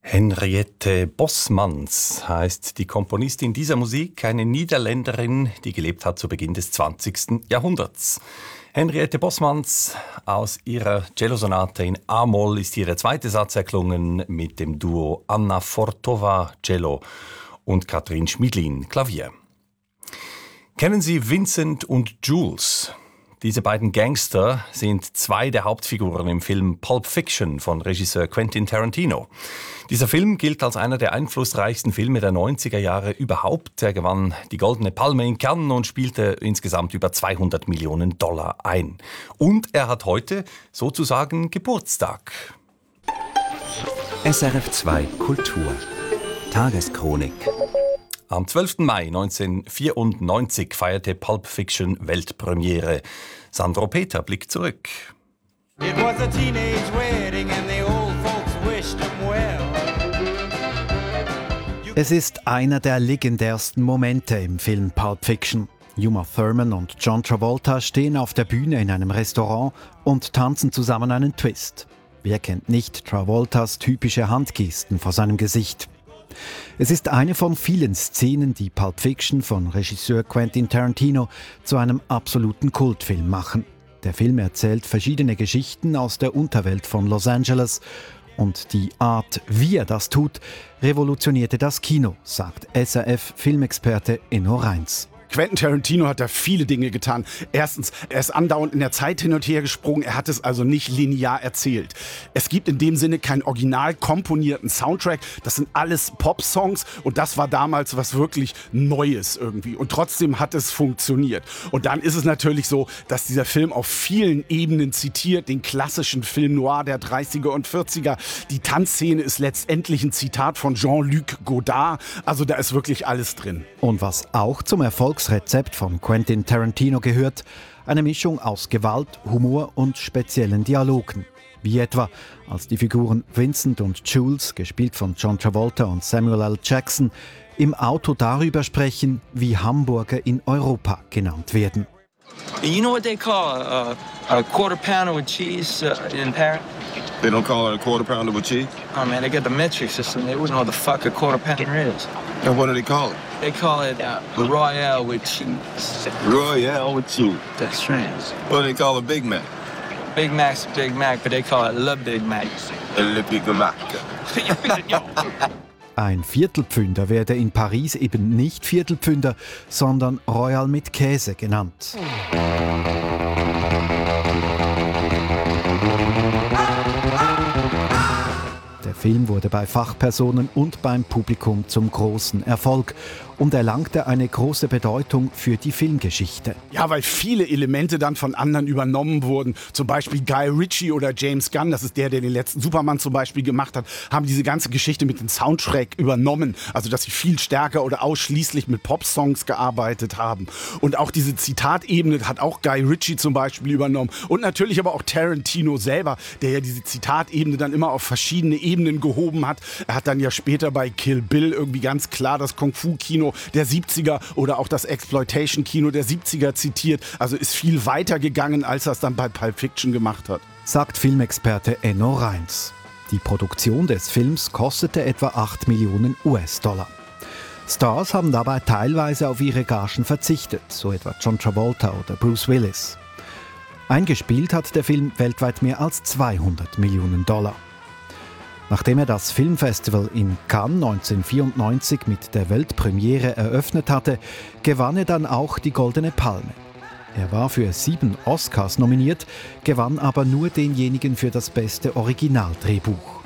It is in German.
Henriette Bosmans heißt die Komponistin dieser Musik, eine Niederländerin, die gelebt hat zu Beginn des 20. Jahrhunderts. Henriette Bosmans, aus ihrer Cellosonate in A-Moll ist hier der zweite Satz erklungen mit dem Duo Anna Fortova Cello und Katrin Schmidlin Klavier. Kennen Sie Vincent und Jules? Diese beiden Gangster sind zwei der Hauptfiguren im Film Pulp Fiction von Regisseur Quentin Tarantino. Dieser Film gilt als einer der einflussreichsten Filme der 90er Jahre überhaupt. Er gewann die Goldene Palme in Cannes und spielte insgesamt über $200 Millionen ein. Und er hat heute sozusagen Geburtstag. SRF 2 Kultur Tageschronik. Am 12. Mai 1994 feierte Pulp Fiction Weltpremiere. Sandro Peter blickt zurück. It was a teenage wedding and the old folks wished him well. Es ist einer der legendärsten Momente im Film Pulp Fiction. Uma Thurman und John Travolta stehen auf der Bühne in einem Restaurant und tanzen zusammen einen Twist. Wer kennt nicht Travoltas typische Handgesten vor seinem Gesicht? Es ist eine von vielen Szenen, die Pulp Fiction von Regisseur Quentin Tarantino zu einem absoluten Kultfilm machen. Der Film erzählt verschiedene Geschichten aus der Unterwelt von Los Angeles und die Art, wie er das tut, revolutionierte das Kino, sagt SRF-Filmexperte Enno Reins. Quentin Tarantino hat da viele Dinge getan. Erstens, er ist andauernd in der Zeit hin und her gesprungen. Er hat es also nicht linear erzählt. Es gibt in dem Sinne keinen original komponierten Soundtrack. Das sind alles Pop-Songs und das war damals was wirklich Neues irgendwie. Und trotzdem hat es funktioniert. Und dann ist es natürlich so, dass dieser Film auf vielen Ebenen zitiert, den klassischen Film Noir der 30er und 40er. Die Tanzszene ist letztendlich ein Zitat von Jean-Luc Godard. Also da ist wirklich alles drin. Und was auch zum Erfolgsrezept von Quentin Tarantino gehört, eine Mischung aus Gewalt, Humor und speziellen Dialogen. Wie etwa, als die Figuren Vincent und Jules, gespielt von John Travolta und Samuel L. Jackson, im Auto darüber sprechen, wie Hamburger in Europa genannt werden. You know what they call a quarter pounder with cheese in Paris? They don't call it a quarter pounder with cheese? Oh man, they got the metric system. They wouldn't know what the fuck a quarter pounder is. And what do they call it? They call it Royale with cheese. Royale with cheese. That's right. What do they call a Big Mac? Big Mac's a Big Mac, but they call it Le Big Mac. Le Big Mac. Ein Viertelpfünder werde in Paris eben nicht Viertelpfünder, sondern Royal mit Käse genannt. Der Film wurde bei Fachpersonen und beim Publikum zum großen Erfolg und erlangte eine große Bedeutung für die Filmgeschichte. Ja, weil viele Elemente dann von anderen übernommen wurden. Zum Beispiel Guy Ritchie oder James Gunn, das ist der den letzten Superman zum Beispiel gemacht hat, haben diese ganze Geschichte mit dem Soundtrack übernommen. Also, dass sie viel stärker oder ausschließlich mit Popsongs gearbeitet haben. Und auch diese Zitatebene hat auch Guy Ritchie zum Beispiel übernommen. Und natürlich aber auch Tarantino selber, der ja diese Zitatebene dann immer auf verschiedene Ebenen gehoben hat. Er hat dann ja später bei Kill Bill irgendwie ganz klar das Kung-Fu-Kino der 70er oder auch das Exploitation-Kino der 70er zitiert. Also ist viel weiter gegangen, als er es dann bei Pulp Fiction gemacht hat. Sagt Filmexperte Enno Reins. Die Produktion des Films kostete etwa $8 Millionen. Stars haben dabei teilweise auf ihre Gagen verzichtet, so etwa John Travolta oder Bruce Willis. Eingespielt hat der Film weltweit mehr als $200 Millionen. Nachdem er das Filmfestival in Cannes 1994 mit der Weltpremiere eröffnet hatte, gewann er dann auch die Goldene Palme. Er war für 7 Oscars nominiert, gewann aber nur denjenigen für das beste Originaldrehbuch.